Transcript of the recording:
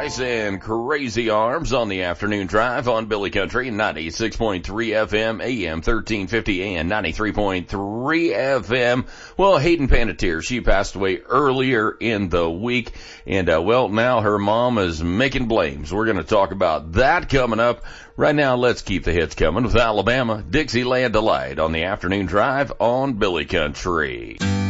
Rice and Crazy Arms on the afternoon drive on Billy Country, 96.3 FM, AM 1350 and 93.3 FM. Well, Hayden Panettiere, she passed away earlier in the week, and now her mom is making blames. We're going to talk about that coming up. Right now, let's keep the hits coming with Alabama, Dixieland Delight on the afternoon drive on Billy Country.